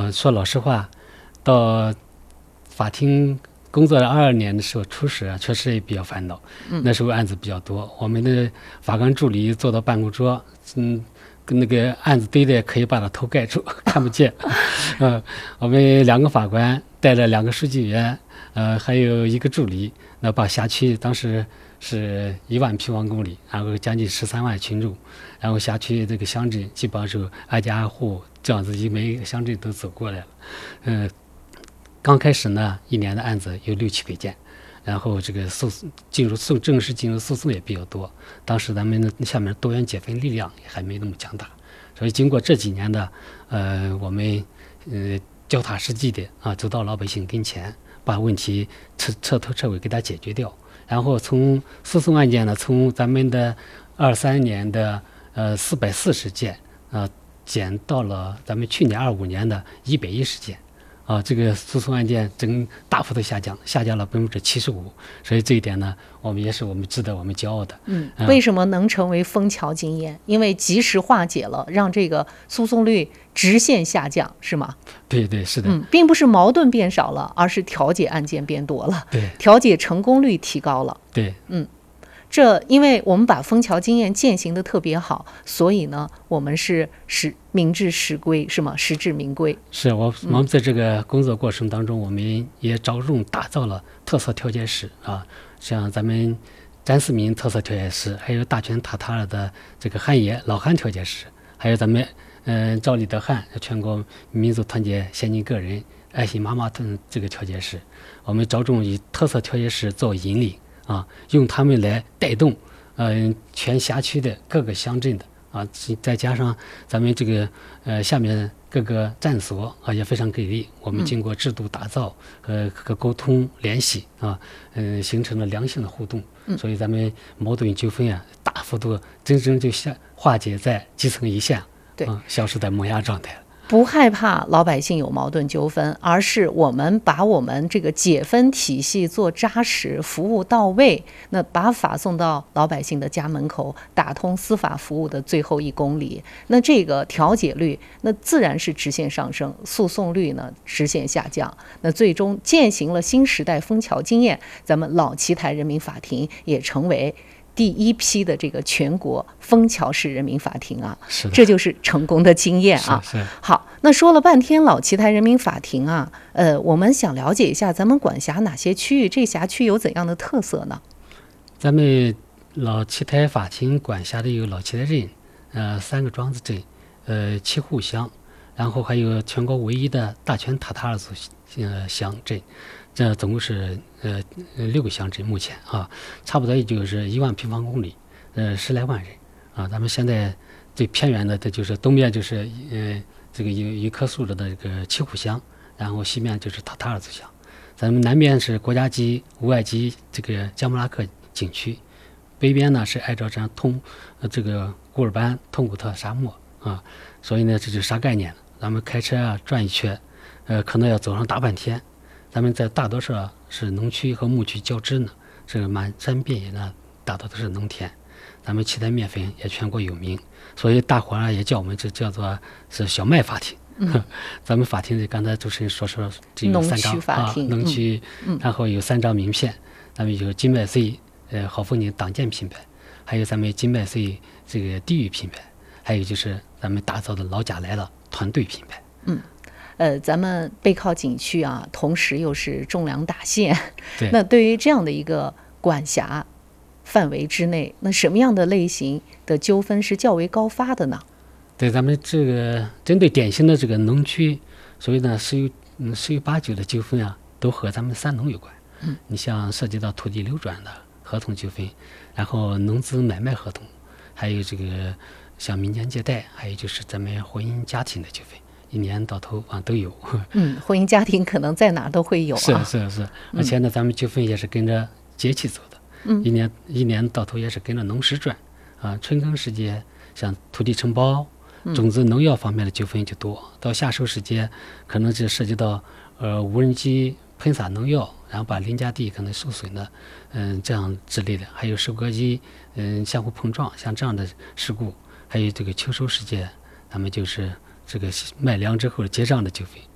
说老实话，到法庭工作了22年的时候，初始确实也比较烦恼。那时候案子比较多，我们的法官助理坐到办公桌，跟那个案子堆的可以把他头盖住，看不见。我们2个法官带了2个书记员，还有1个助理，那把辖区当时是1万平方公里，然后将近13万群众，然后辖区这个乡镇基本上是挨家挨户这样子，每一个乡镇都走过来了。刚开始呢，1年的案子有6、700件，然后这个正式进入诉讼也比较多。当时咱们下面多元解分力量也还没那么强大，所以经过这几年的我们脚踏实地的走到老百姓跟前，把问题彻头彻尾给它解决掉。然后从诉讼案件呢，从咱们的23年的440件减到了咱们去年25年的110件。这个诉讼案件大幅度下降了75%，所以这一点呢，我们值得我们骄傲的。 为什么能成为枫桥经验？因为及时化解了，让这个诉讼率直线下降，是吗？ 对，是的。 并不是矛盾变少了，而是调解案件变多了， 对， 调解成功率提高了。 对， 这因为我们把枫桥经验践行的特别好，所以呢，我们是民至实归，是吗？实至名归。 是我们在这个工作过程当中，我们也着重打造了特色调解室像咱们詹思民特色调解室，还有大全塔塔尔的这个汉爷老汉调解室，还有咱们赵立德汉全国民族团结先进个人爱心妈妈等这个调解室，我们着重以特色调解室做引领用他们来带动全辖区的各个乡镇的再加上咱们这个下面各个站所也非常给力。我们经过制度打造和沟通联系形成了良性的互动，所以咱们矛盾纠纷大幅度真正就化解在基层一线， 对， 消失在萌芽状态了。 不害怕老百姓有矛盾纠纷，而是我们把我们这个解分体系做扎实，服务到位，那把法送到老百姓的家门口，打通司法服务的最后1公里，那这个调解率那自然是直线上升，诉讼率呢直线下降，那最终践行了新时代枫桥经验，咱们老奇台人民法庭也成为第1批的这个全国枫桥市人民法庭这就是成功的经验是。 好，那说了半天老奇台人民法庭我们想了解一下咱们管辖哪些区域，这辖区有怎样的特色呢？ 咱们老奇台法庭管辖的有老奇台镇3个庄子镇7户乡，然后还有全国唯一的大全塔塔尔族乡镇，这总共是6个乡镇，目前差不多也就是1万平方公里，10来万人咱们现在最偏远的就是东边就是这个有一棵树的这个7户乡，然后西面就是塔塔尔族乡，咱们南边是国家级无外级这个江布拉克景区，北边呢是爱照山这个古尔班通古特沙漠所以呢这就是啥概念呢？咱们开车转一圈可能要走上大半天。咱们在大多数是农区和牧区交织呢，这个满山遍野呢大多都是农田，咱们奇台面粉也全国有名，所以大伙也叫我们这叫做是小麦法庭。咱们法庭刚才主持人说这有3张农区然后有3张名片，咱们有金麦 C 好风景党建品牌，还有咱们金麦 C 这个地域品牌，还有就是咱们打造的老贾来了团队品牌。 咱们背靠景区同时又是种粮大县， 那对于这样的一个管辖范围之内，那什么样的类型的纠纷是较为高发的呢？ 对，咱们这个针对典型的这个农区，所以呢10有8九的纠纷都和咱们3农有关。你像涉及到土地流转的合同纠纷，然后农资买卖合同，还有这个像民间借贷，还有就是咱们婚姻家庭的纠纷。1年到头都有。 婚姻家庭可能在哪都会有是，而且呢，咱们纠纷也是跟着节气走的。一年到头也是跟着农时转春耕时节，像土地承包、种子、农药方面的纠纷就多；到夏收时节，可能就涉及到无人机喷洒农药，然后把邻家地可能受损的，这样之类的，还有收割机相互碰撞，像这样的事故，还有这个秋收时节，咱们就是这个卖粮之后的结账的纠纷。